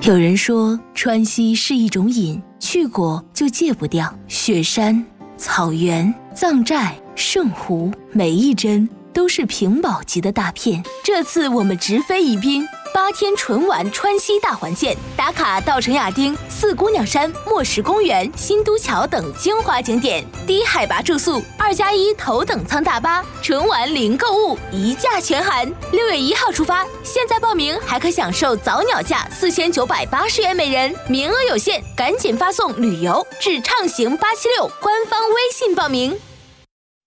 有人说川西是一种瘾，去过就戒不掉。雪山、草原、藏寨、圣湖，每一帧都是屏保级的大片。这次我们直飞宜宾，8天纯玩川西大环线，打卡稻城亚丁、四姑娘山、墨石公园、新都桥等精华景点，低海拔住宿，2+1头等舱大巴，纯玩零购物，一价全含。6月1号出发，现在报名还可享受早鸟价4980元每人，名额有限，赶紧发送旅游至畅行876官方微信报名。